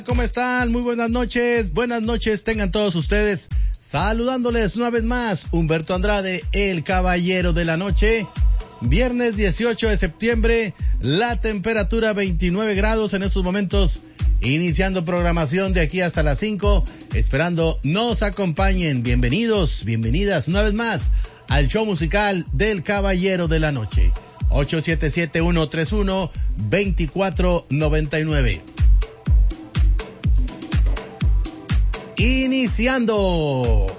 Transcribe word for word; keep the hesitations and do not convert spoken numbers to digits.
¿Cómo están? Muy buenas noches. Buenas noches tengan todos ustedes. Saludándoles una vez más, Humberto Andrade, el caballero de la noche. Viernes dieciocho de septiembre, la temperatura veintinueve grados en estos momentos. Iniciando programación de aquí hasta las cinco, esperando nos acompañen. Bienvenidos, bienvenidas una vez más al show musical del caballero de la noche. ocho siete siete, uno tres uno, dos cuatro nueve nueve. Iniciando.